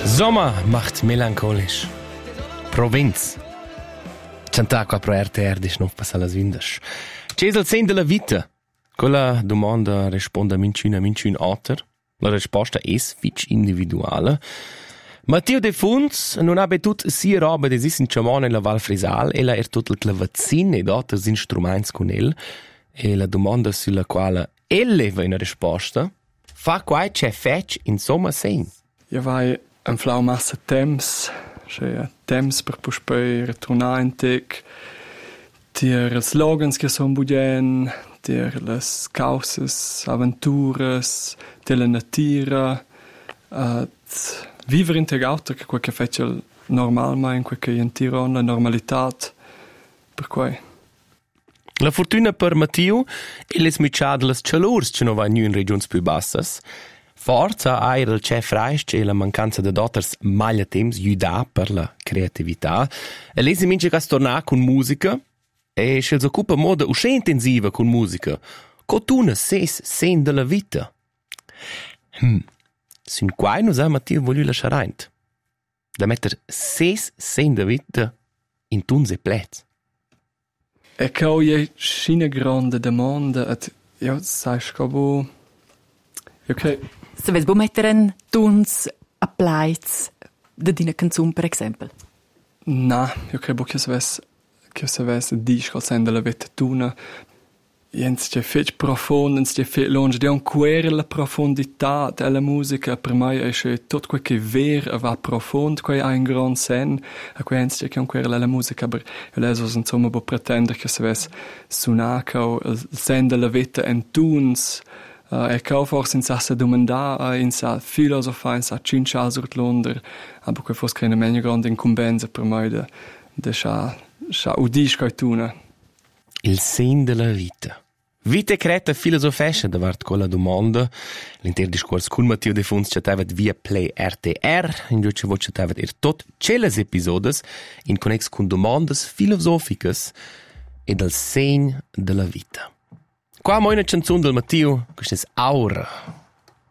Sommer macht melancholisch. Provinz. C'entà qua pro RTR dis non passa las vindas. C'è il sen della vita. Quella domanda risponde mincin alter. La risposta è fitch individuale. Matteo De Funz non ha betut sia roba des in Ciamone la Val Frisal e la tot il clavazzin ed altri instruments con el. E la domanda sulla quale leva una risposta fa quai c'è fetch insomma sen. Ja vai un flau massa temps, c'è temps per puspei ritornare in tec, tier slogans che son budien, tier las causas, aventuras, della natura, vivere in tec auto che quel che fece normal ma in quel che in tiron la normalità, per quai. La fortuna per Matteo e le smucciate le calors che non vanno in regioni più basse. Forza air il chef reist e la mancanza di dotters maglia temps aiuta per la creatività. E lei si mince che torna con musica e si occupa moda usce intensiva con musica. Cotuna ses sen della vita. Sin quai nos ha Matteo voglio lasciare reint. Da metter ses sen della vita in tunze plez. E cau je scina grande domanda et ja sai scobo. Okay. Se ves bo metteren tuns a plaiz de dina canzun per exempel. Na, io credo che se ves disco sen della vita tuna. Jens c'è fetch profondo, c'è fetch longe di un quer la profondità della musica per me è tutto quel che ver va profondo, quel ha un gran sen, a quel c'è che un quer la musica, per leso insomma può pretendere che se ves suonaco il sen della vita in tunes. E cau forse in sa domanda, in sa filosofia, in sa cincia surt Londra, aber quel fosse che una meglio grande incombenza per me de sha udisco e tuna. Il sen della vita. Vita creta filosofesca davart quella domanda. L'intero discorso con Matteo De Funz citavet via Play RTR, in cui vo citavet tot celes episodes in connex con domandas filosoficas e del sen della vita. Qua mo una canzone del Matteo, questa è Aura.